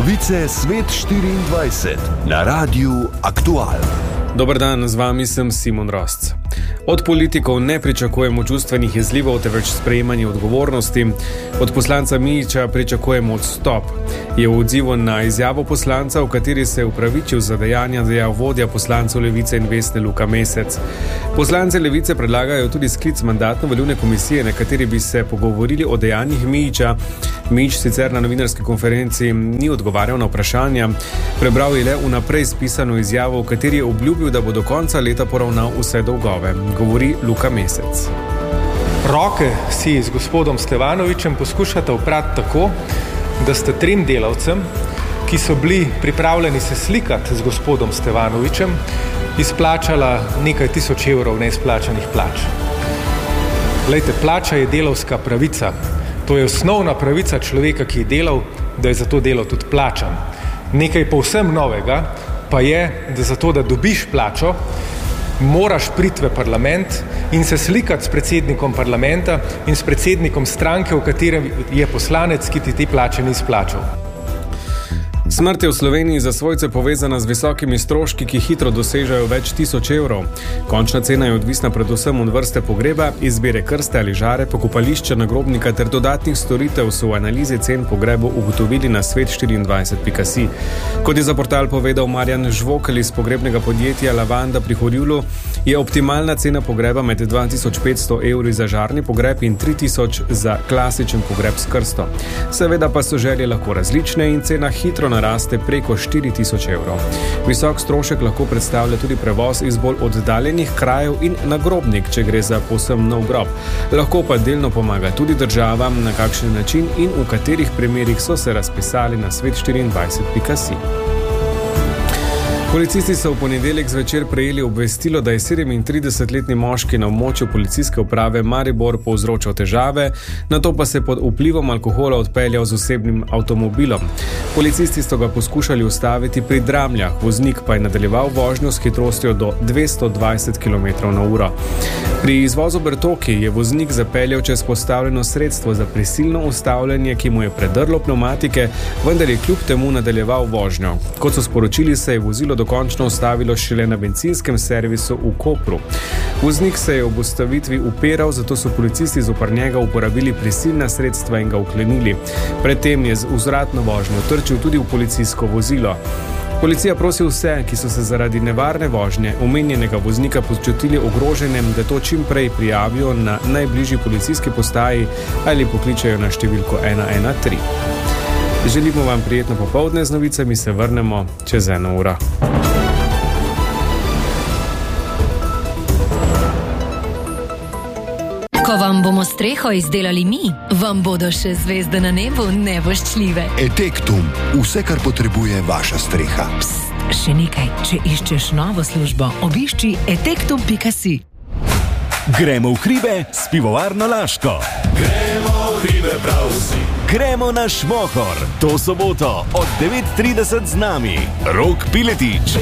Novice Svet 24 na Radiu Aktual. Dober dan, z vami sem Simon Rosc. Od politikov ne pričakujemo čustvenih izlivov, temveč sprejemanje odgovornosti. Od poslanca Mijića pričakujemo odstop. Je v odzivu na izjavo poslanca, v kateri se je upravičil za dejanja, dejal vodja poslancev Levice in Vesne Luka Mesec. Poslanci Levice predlagajo tudi sklic mandatno-volilne komisije, na kateri bi se pogovorili o dejanjih Mijića. Mijić sicer na novinarski konferenci ni odgovarjal na vprašanja. Prebral je le vnaprej spisano izjavo, v kateri je obljubil, da bo do konca leta poravnal vse dolgove. Govori Luka Mesec. Roke si z gospodom Stevanovićem poskušate oprati tako, da ste trem delavcem, ki so bili pripravljeni se slikati z gospodom Stevanovićem, izplačala nekaj tisoč evrov neizplačanih plač. Glejte, plača je delavska pravica. To je osnovna pravica človeka, ki je delal, da je za to delo tudi plačan. Nekaj povsem novega pa je, da za to, da dobiš plačo, moraš priti v parlament in se slikati s predsednikom parlamenta in s predsednikom stranke, v katerem je poslanec, ki ti te plače ni izplačal. Smrt je v Sloveniji za svojce povezana z visokimi stroški, ki hitro dosežejo več tisoč evrov. Končna cena je odvisna predvsem od vrste pogreba, izbire krste ali žare, pokopališča, nagrobnika ter dodatnih storitev, so v analizi cen pogrebov ugotovili na svet24.si. Kot je za portal povedal Marjan Žvokelj iz pogrebnega podjetja Lavanda pri Horjulu, je optimalna cena pogreba med 2500 evri za žarni pogreb in 3000 za klasičen pogreb s krsto. Seveda pa so želje lahko različne in cena hitro naraste preko 4000 evrov. Visok strošek lahko predstavlja tudi prevoz iz bolj oddaljenih krajev in nagrobnik, če gre za povsem nov grob. Lahko pa delno pomaga tudi državam, na kakšen način in v katerih primerih so se razpisali na svet24.si. Policisti so v ponedeljek zvečer prejeli obvestilo, da je 37-letni moški na območju policijske uprave Maribor povzročal težave, nato pa se pod vplivom alkohola odpeljal z osebnim avtomobilom. Policisti so ga poskušali ustaviti pri Dramljah, voznik pa je nadaljeval vožnjo s hitrostjo do 220 km/h. Pri izvozu Bertoki je voznik zapeljal čez postavljeno sredstvo za prisilno ustavljanje, ki mu je predrlo pnevmatike, vendar je kljub temu nadaljeval vožnjo. Kot so sporočili, se je vozilo dokončno ustavilo šele na bencinskem servisu v Kopru. Voznik se je ob ustavitvi upiral, zato so policisti zoper njega uporabili prisilna sredstva in ga vklenili. Predtem je z vzvratno vožnjo trčil tudi v policijsko vozilo. Policija prosi vse, ki so se zaradi nevarne vožnje omenjenega voznika počutili ogroženem, da to čim prej prijavijo na najbližji policijski postaji ali pokličejo na številko 113. Želimo vam prijetno popoldne, z novicami se vrnemo čez 1 uro. Ko vam bomo streho izdelali mi, vam bodo še zvezde na nebu nevoščljive. Etektum, vse, kar potrebuje vaša streha. Psst, še nekaj, če iščeš novo službo, obišči etektum.si. Gremo v hribe s pivovarno Laško. Gremo v hribe prav vsi. Gremo na Šmohor. To soboto od 9:30 z nami Rok Piletič.